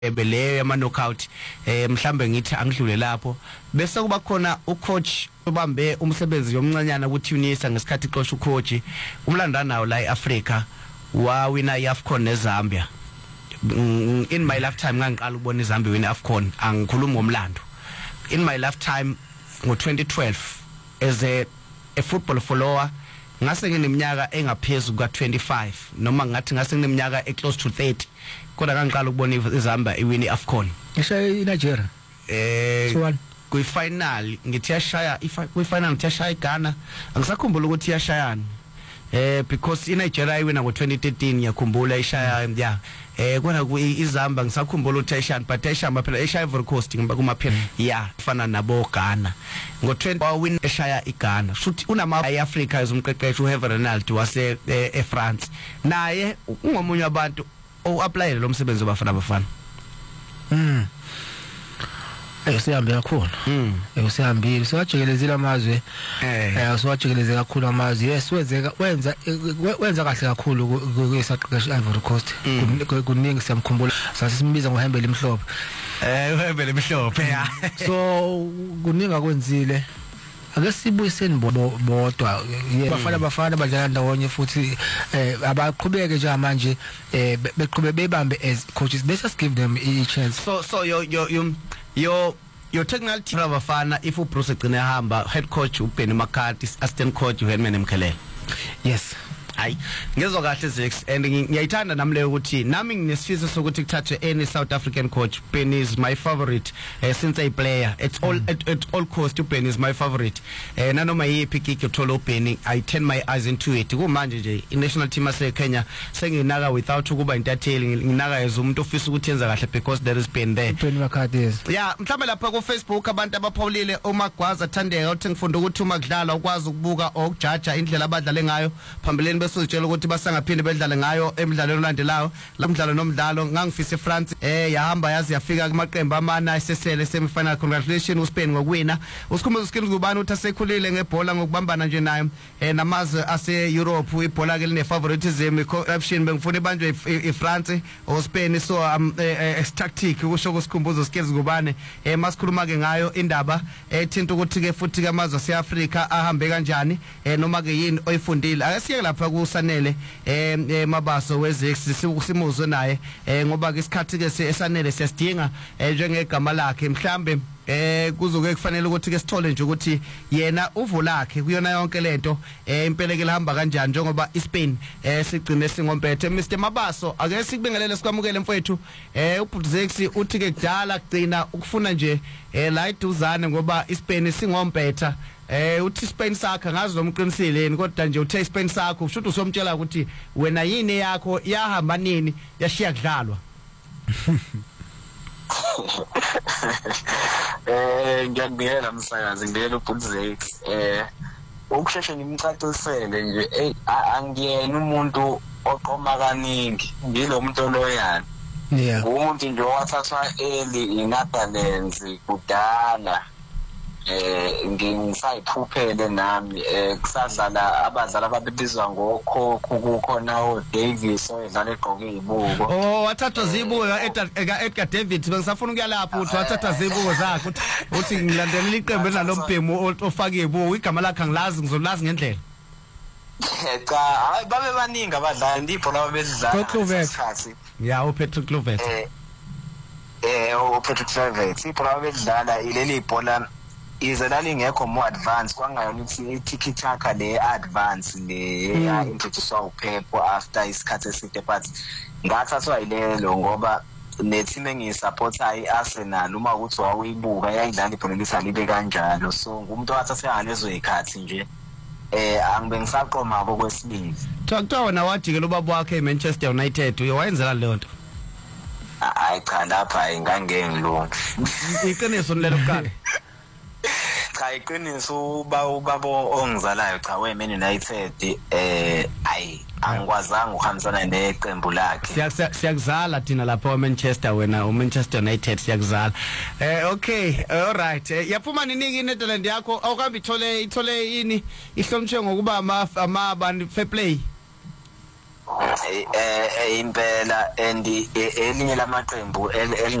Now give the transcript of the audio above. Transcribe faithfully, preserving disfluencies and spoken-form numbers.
ebeleyo ama knockout eh mhlambe ngithi angidlule lapho bese kuba khona ucoach ubambe umsebenzi yomncanyana kuTunisa ngesikhathi ixoxa ucoach umlandana nawo la eAfrica wa wina iAfcon neZambia in my lifetime ngangiqala ukubona iZambia win iAfcon angikhuluma ngomlando in my lifetime ngo twenty twelve as a, a football follower ngase ngineminyaka engaphezulu ka twenty-five noma ngathi ngase ngineminyaka e close to thirty kodwa kangiqala ukubona iZambia iwini iAfcon isha iNigeria eh kwi final ngithi yashaya kwi final ngithi yashaya iGhana angisakhumbula ukuthi yashayana eh because iNigeria iwina ngo twenty thirteen ngiyakhumbula ishaya yeah eh kona ku iZambia ngisakhumbula ukuthi ayishaya but ayishaya phela eshaya Ivory Coast kuma phela yeah fana nabo Ghana ngo twenty win eshaya iGhana futhi unama eAfrica ezumqeqesho uHervé Renard wase eFrance naye ungomunye abantu o apply lo msebenzi obafana bafana mm eh sihambe kakhulu mm eh sihambile siwajekelezile amazwe eh siwajekeleze kakhulu amazwe yes wenzeka wenza wenza kahle kakhulu kuyisaqeqesho Ivory Coast kuningi siyamkhumbula sasisimbiza ngoHembele Mhlophe eh uHembele Mhlophe ya so kuningi akwenzile ake sibuyiseni bodwa bafana bafana badlala ndawonye futhi eh abaqhubeke nje manje eh beqhube bebambe as coaches let's just give them a chance so so yo yo yo yo your technical team abafana if uBruce egcina ehamba head coach uBenny McCarthy assistant coach uHerman Mkhelele yes hayi ngezwe kahle Zex and ngiyayithanda nami leyo ukuthi nami nginesifiso sokuthi kuthathwe any South African coach Benny is my favorite uh, since a player it's all mm. at, at all cost Benny is my favorite eh uh, nanoma yipi kiki uthola uBenny I turn my eyes into it kumanje nje i-national team ase Kenya senginaka without ukuba entertaining nginaka yeza umuntu ofisa ukuthi yenza kahle because there is Benny there Benny McCarthy yeah mhlawumbe lapha ku Facebook abantu abaphawulile uMagwaza Thandeka uthi ngifunda ukuthi uma kudlala ukwazi ukubuka okujaja indlela abadlale ngayo phambeleni sitshela ukuthi basangaphinde bedlale ngayo emidlalweni olandelayo lamdlalo nomdlalo ngangifisa eFrance eh yahamba yazi yafika kumaqembu amana isesele semifinal congratulations uSpain ngokuwina usikhumbuzo skills ngubani uthi asekhulile ngebhola ngokubambana nje naye eh namazwe ase Europe ibhola ke line favoritism corruption bengifuna ibanjwe eFrance o Spain so um, eh, tactic ukusho kusikhumbuzo skills ngubani eh masikhuluma ke ngayo indaba ethinta ukuthi ke futhi ke amazwe aseAfrica ahambe kanjani eh noma ke yini oyifundile akasiye lapha ku Sanele eh Mabaso weZex simuzwe naye eh ngoba ke isikhathi ke esanele siyasidinga njengegama lakhe mhlambe eh kuzoke kufanele ukuthi ke sithole nje ukuthi yena uvu lakhe kuyona yonke lento eh impela ke lahamba kanjani njengoba iSpain eh sigcine singompethe Mister Mabaso ake sikubingelele sikwamukele mfowethu eh uZex uthi ke kudala kugcina ukufuna nje eh la iduzane ngoba iSpain singompetha eh uthi Spain sakhe ngazi nomqinisile yini kodwa nje uthe Spain sakho usho ukuthi usomtshela ukuthi wena yini yakho yahamba nini yashiya kudlalwa eh ngiyakubiyela msakazi ngiyela uBuzex eh ukusheshe ngimcacisele nje eh angiyena umuntu oqoma kaningi ngilomuntu loyana yeah umuntu nje owathathwa eli iNetherlands kudala eh ngisayiphuphele nami eh kusadlala abadlali ababizwa ngokho kukhona uDavis oyedlala egqoke izibuko oh wathatha zibuko eEdgar David bengisafuna ukuya lapho uthi wathatha zibuko zakhe uthi uthi ngilandelela iqembu enalombhemu ofaka izibuko igama lakhe angilazi ngizolazi ngendlela cha hayi babe baningi abadlali ndibhola babedlala isikhathi yeah uPatrick Kluivert eh eh uPatrick Kluivert ibhola babedlala ileli ibhola izela lingekho more advance kwangayona ukuthi i-tiki taka le advance le ya introduce uPep after isikhathi eside but ngathathwa yilelo ngoba neteam engiyisupport iArsenal uma ukuthi wawibuka yayidlala ibhola lisalibe kanjalo so ngumuntu owathatha ngalezo zikhathi nje eh angibe ngisaqoma bokwesibili kuthiwa wena wajikela ubaba wakhe eManchester United uyawenzela leyo nto hayi cha lapha ingangengilunga iqiniso lelo kuqala cha iqiniso uba ubabo ongizalayo cha weMan United eh ayi angikwazanga ukuhambisana neqembu lakhe siyakuzala thina lapha eManchester wena uManchester United siyakuzala eh okay all right yaphuma niningi iNetherlands yakho awukambi ithole ithole yini ihlonishwe ngokuba ama ama fair play eh impela and elinye lamaqembu